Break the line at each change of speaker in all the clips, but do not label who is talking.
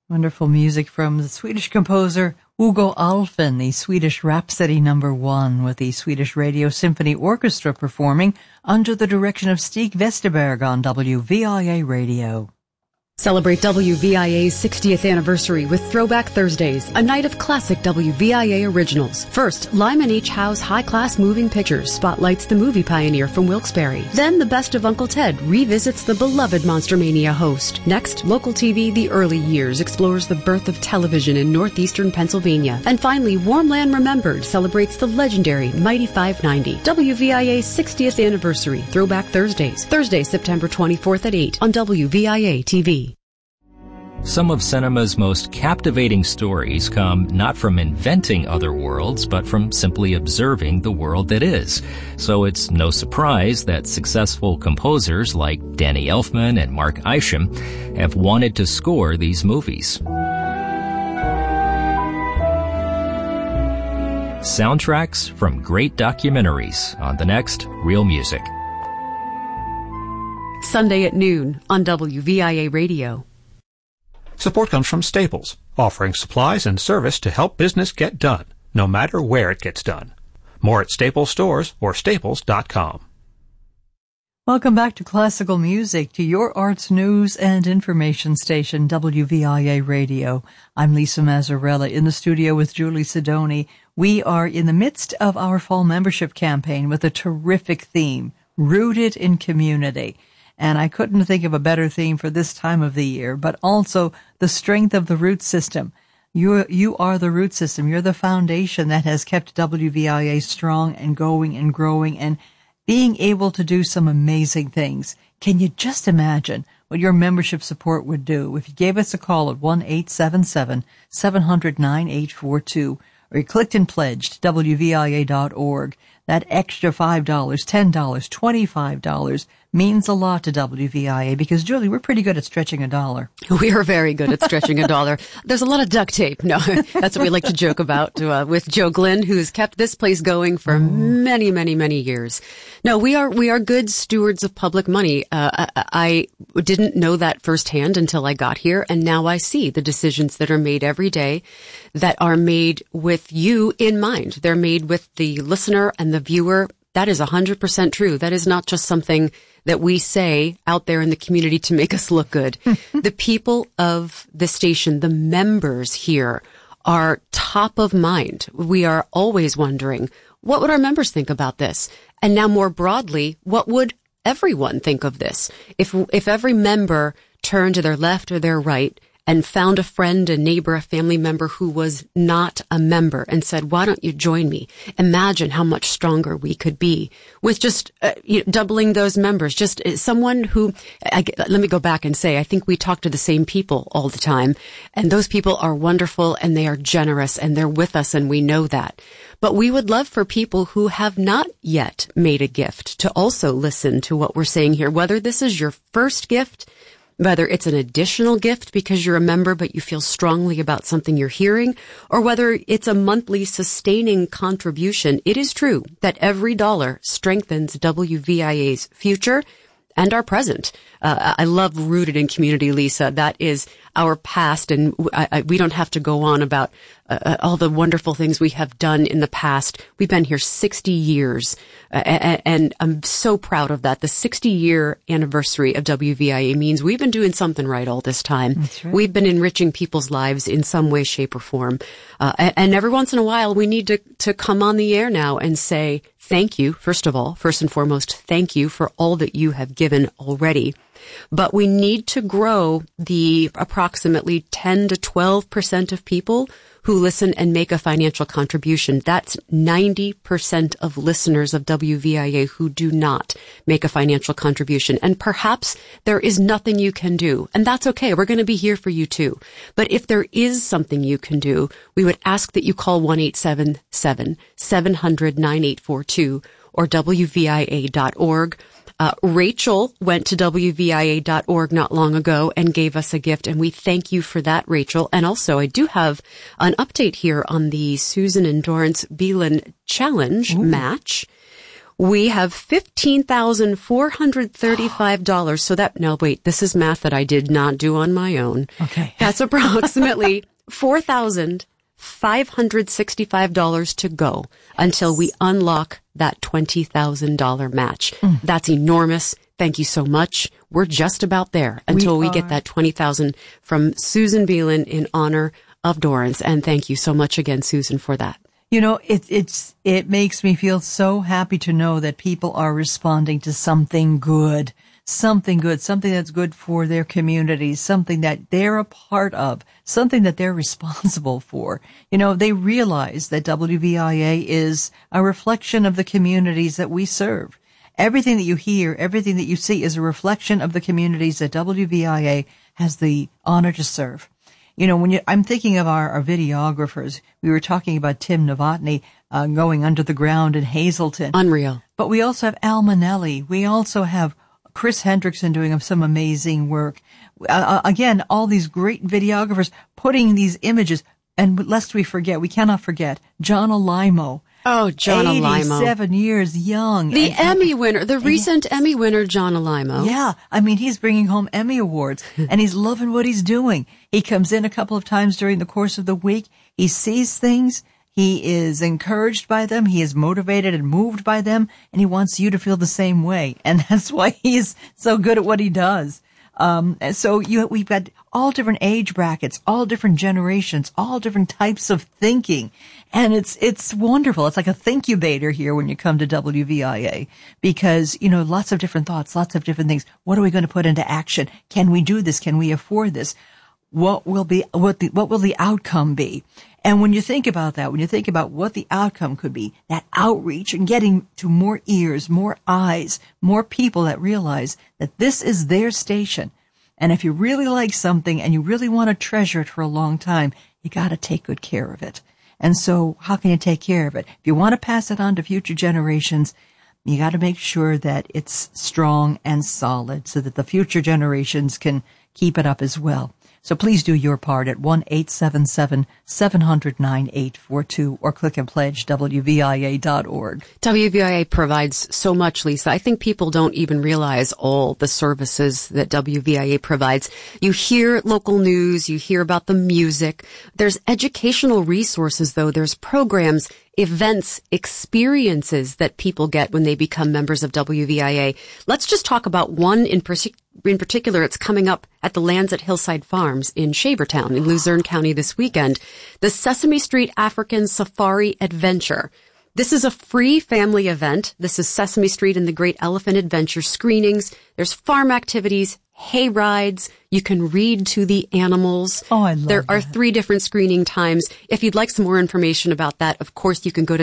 Wonderful music from the Swedish composer Hugo Alfvén, the Swedish Rhapsody No. 1, with the Swedish Radio Symphony Orchestra performing under the direction of Stig Westerberg on WVIA Radio.
Celebrate WVIA's 60th anniversary with Throwback Thursdays, a night of classic WVIA originals. First, Lyman H. Howe's high-class moving pictures spotlights the movie pioneer from Wilkes-Barre. Then, the best of Uncle Ted revisits the beloved Monster Mania host. Next, local TV The Early Years explores the birth of television in northeastern Pennsylvania. And finally, Warmland Remembered celebrates the legendary Mighty 590. WVIA's 60th anniversary, Throwback Thursdays, Thursday, September 24th at 8 on WVIA TV.
Some of cinema's most captivating stories come not from inventing other worlds, but from simply observing the world that is. So it's no surprise that successful composers like Danny Elfman and Mark Isham have wanted to score these movies. Soundtracks from great documentaries on the next Real Music.
Sunday at noon on WVIA Radio.
Support comes from Staples, offering supplies and service to help business get done, no matter where it gets done. More at Staples stores or staples.com.
Welcome back to Classical Music, to your arts news and information station, WVIA Radio. I'm Lisa Mazzarella in the studio with Julie Sidoni. We are in the midst of our fall membership campaign with a terrific theme, Rooted in Community. And I couldn't think of a better theme for this time of the year, but also the strength of the root system. You are the root system. You're the foundation that has kept WVIA strong and going and growing and being able to do some amazing things. Can you just imagine what your membership support would do if you gave us a call at 1-877-700-9842 or you clicked and pledged WVIA.org? That extra $5, $10, $25 means a lot to WVIA because, Julie, we're pretty good at stretching a dollar.
We are very good at stretching a dollar. There's a lot of duct tape. No, that's what we like to joke about with Joe Glynn, who's kept this place going for many, many, many years. No, we are good stewards of public money. I didn't know that firsthand until I got here, and now I see the decisions that are made every day that are made with you in mind. They're made with the listener and the viewer. That is 100% true. That is not just something that we say out there in the community to make us look good. The people of the station, the members here, are top of mind. We are always wondering, what would our members think about this? And now more broadly, what would everyone think of this? If every member turned to their left or their right and found a friend, a neighbor, a family member who was not a member and said, why don't you join me? Imagine how much stronger we could be with just doubling those members. Just someone who, let me go back and say, I think we talk to the same people all the time. And those people are wonderful and they are generous and they're with us and we know that. But we would love for people who have not yet made a gift to also listen to what we're saying here, whether this is your first gift, whether it's an additional gift because you're a member but you feel strongly about something you're hearing, or whether it's a monthly sustaining contribution. It is true that every dollar strengthens WVIA's future and our present. I love Rooted in Community, Lisa. That is our past, and we don't have to go on about all the wonderful things we have done in the past. We've been here 60 years, and I'm so proud of that. The 60-year anniversary of WVIA means we've been doing something right all this time.
That's right.
We've been enriching people's lives in some way, shape, or form. And every once in a while, we need to come on the air now and say thank you, first of all. First and foremost, thank you for all that you have given already. But we need to grow the approximately 10 to 12% of people who listen and make a financial contribution. That's 90% of listeners of WVIA who do not make a financial contribution. And perhaps there is nothing you can do. And that's okay. We're going to be here for you too. But if there is something you can do, we would ask that you call 1-877-700-9842 or WVIA.org. Rachel went to WVIA.org not long ago and gave us a gift, and we thank you for that, Rachel. And also, I do have an update here on the Susan and Dorrance Beelan Challenge match. We have $15,435. So this is math that I did not do on my own.
Okay.
That's approximately $4,565 to go until we unlock that $20,000 match. That's enormous. Thank you so much. We're just about there until we get that $20,000 from Susan Beelan in honor of Dorrance. And thank you so much again, Susan, for that.
You know, it makes me feel so happy to know that people are responding to something good, something that's good for their communities, something that they're a part of, something that they're responsible for. You know, they realize that WVIA is a reflection of the communities that we serve. Everything that you hear, everything that you see is a reflection of the communities that WVIA has the honor to serve. You know, I'm thinking of our videographers. We were talking about Tim Novotny going under the ground in Hazleton.
Unreal.
But we also have Al Manelli. We also have Chris Hendrickson doing some amazing work. Again, all these great videographers putting these images. And lest we forget, we cannot forget, John Alaimo.
Oh, John Alaimo.
87 years young.
The Emmy winner, the recent Emmy winner, John Alaimo.
Yeah. I mean, he's bringing home Emmy Awards and he's loving what he's doing. He comes in a couple of times during the course of the week. He sees things. He is encouraged by them. He is motivated and moved by them. And he wants you to feel the same way. And that's why he's so good at what he does. So we've got all different age brackets, all different generations, all different types of thinking. And it's wonderful. It's like a thinkubator here when you come to WVIA because, you know, lots of different thoughts, lots of different things. What are we going to put into action? Can we do this? Can we afford this? What will the outcome be? And when you think about that, when you think about what the outcome could be, that outreach and getting to more ears, more eyes, more people that realize that this is their station. And if you really like something and you really want to treasure it for a long time, you got to take good care of it. And so how can you take care of it? If you want to pass it on to future generations, you got to make sure that it's strong and solid so that the future generations can keep it up as well. So please do your part at 1-877-700-9842 or click and pledge WVIA.org.
WVIA provides so much, Lisa. I think people don't even realize all the services that WVIA provides. You hear local news, you hear about the music. There's educational resources, though. There's programs, events, experiences that people get when they become members of WVIA. Let's just talk about one in particular. It's coming up at the Lands at Hillside Farms in Shavertown in Luzerne County this weekend. The Sesame Street African Safari Adventure. This is a free family event. This is Sesame Street and the Great Elephant Adventure screenings. There's farm activities, hay rides. You can read to the animals.
Oh, I love
There are
that.
3 different screening times. If you'd like some more information about that, of course, you can go to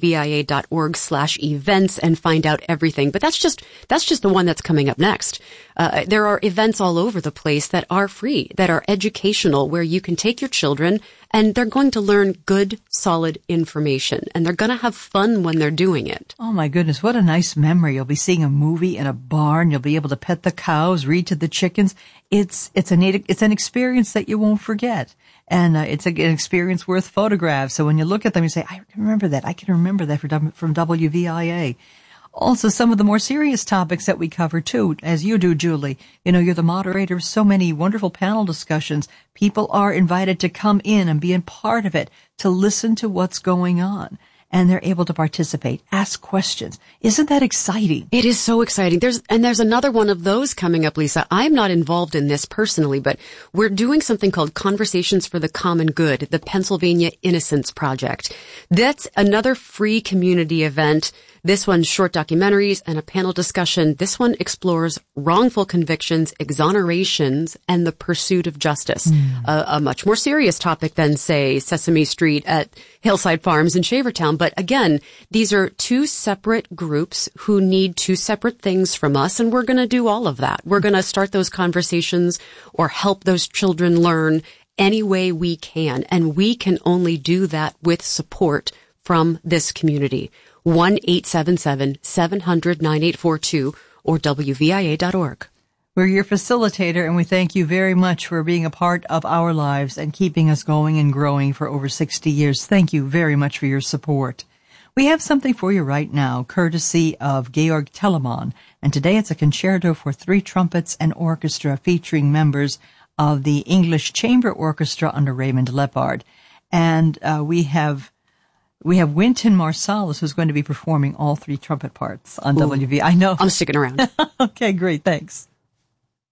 WVIA.org/events and find out everything. But that's just the one that's coming up next. There are events all over the place that are free, that are educational, where you can take your children and they're going to learn good, solid information. And they're going to have fun when they're doing it.
Oh my goodness, what a nice memory. You'll be seeing a movie in a barn. You'll be able to pet the cows, read to the chickens. It's an experience that you won't forget. And it's an experience worth photographs. So when you look at them, you say, I can remember that. I can remember that from WVIA. Also, some of the more serious topics that we cover, too, as you do, Julie. You know, you're the moderator of so many wonderful panel discussions. People are invited to come in and be a part of it, to listen to what's going on. And they're able to participate, ask questions. Isn't that exciting?
It is so exciting. There's another one of those coming up, Lisa. I'm not involved in this personally, but we're doing something called Conversations for the Common Good, the Pennsylvania Innocence Project. That's another free community event. This one's short documentaries and a panel discussion. This one explores wrongful convictions, exonerations, and the pursuit of justice. A much more serious topic than, say, Sesame Street at Hillside Farms in Shavertown. But again, these are 2 separate groups who need 2 separate things from us, and we're going to do all of that. We're going to start those conversations or help those children learn any way we can, and we can only do that with support from this community. 1-877-700-9842 or WVIA.org.
We're your facilitator, and we thank you very much for being a part of our lives and keeping us going and growing for over 60 years. Thank you very much for your support. We have something for you right now, courtesy of Georg Telemann, and today it's a concerto for 3 trumpets and orchestra featuring members of the English Chamber Orchestra under Raymond Leppard. And we have Wynton Marsalis, who's going to be performing all 3 trumpet parts on WV. I know.
I'm sticking around.
Okay, great, thanks.